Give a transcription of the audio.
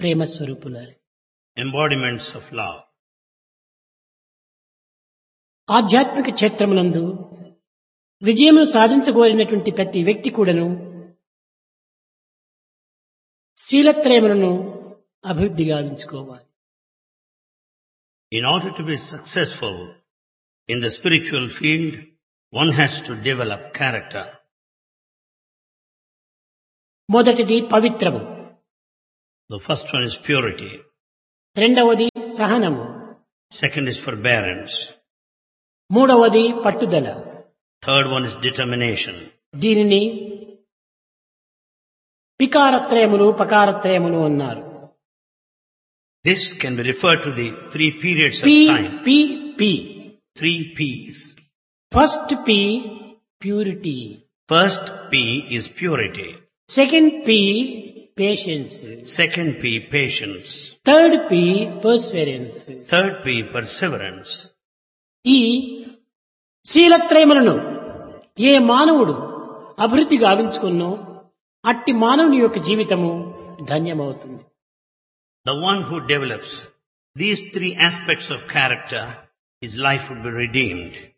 Prema స్వరూపులారు. embodiments of love. ఆధ్యాత్మిక క్షేత్రమునందు విజయమును సాధించగోరినటువంటి ప్రతి వ్యక్తి కూడాను శీలత్రయములను అభివృద్ధి గావించుకోవాలి. In order to be successful in the spiritual field, one has to develop character. మొదటిది పవిత్రము, The first one is purity. రెండవది సహనము, Second is forbearance. మూడవది పట్టుదల. Third one is determination. దీనిని పికారత్రయములు పకారత్రయములు అన్నారు. This can be referred to the 3 periods of P time. P P. 3 P's. First P purity, First P is purity. Second P patience, Second P, patience. Third P perseverance. Third P, perseverance. ఈ శీలత్రయములను ఏ మానవుడు అభివృద్ధి గావించుకున్నో అట్టి మానవుని యొక్క జీవితము ధన్యమవుతుంది. The one who develops these 3 aspects of character, his life would be redeemed.